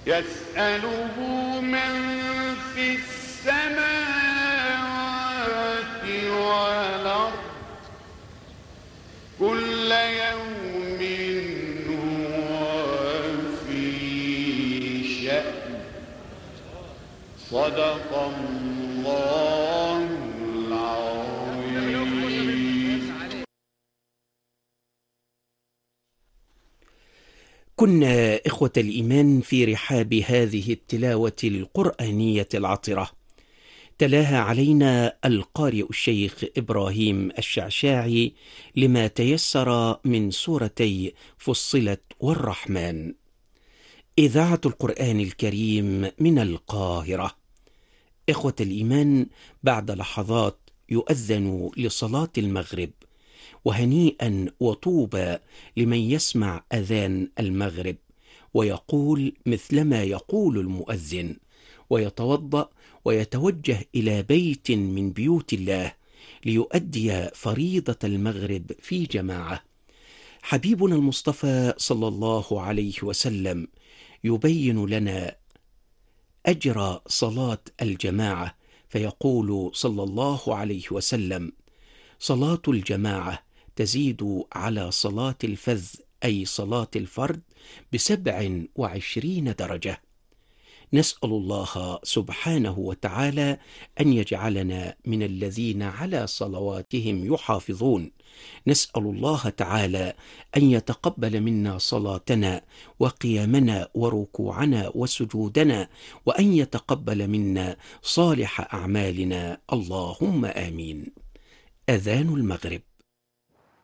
يسأله من في السماوات والأرض كل يوم هو في شأن. صدق الله العظيم. كنا إخوة الإيمان في رحاب هذه التلاوة القرآنية العطرة، تلاها علينا القارئ الشيخ إبراهيم الشعشاعي لما تيسر من سورتي فصلت والرحمن. إذاعة القرآن الكريم من القاهرة. إخوة الإيمان، بعد لحظات يؤذن لصلاة المغرب، وهنيئا وطوبى لمن يسمع أذان المغرب ويقول مثلما يقول المؤذن، ويتوضأ ويتوجه إلى بيت من بيوت الله ليؤدي فريضة المغرب في جماعة. حبيبنا المصطفى صلى الله عليه وسلم يبين لنا أجر صلاة الجماعة، فيقول صلى الله عليه وسلم: صلاة الجماعة تزيد على صلاة الفذ، أي صلاة الفرد، ب27 درجة. نسأل الله سبحانه وتعالى أن يجعلنا من الذين على صلواتهم يحافظون. نسأل الله تعالى أن يتقبل منا صلاتنا وقيامنا وركوعنا وسجودنا، وأن يتقبل منا صالح أعمالنا، اللهم آمين. أذان المغرب.